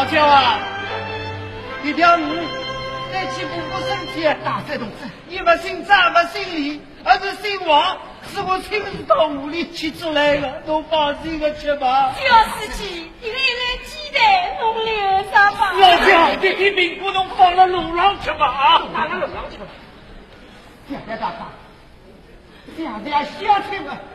老舅啊，你条鱼再去补补身体，大帅同志，你不姓张不姓李，而是姓王，是我亲自到屋里去出来的，侬放心的去吧。 就是去，一个鸡蛋弄留上吧。 老舅，这批饼不能放到路上去吧？啊，放到路上去吧。爹爹大哥，这样小亲们。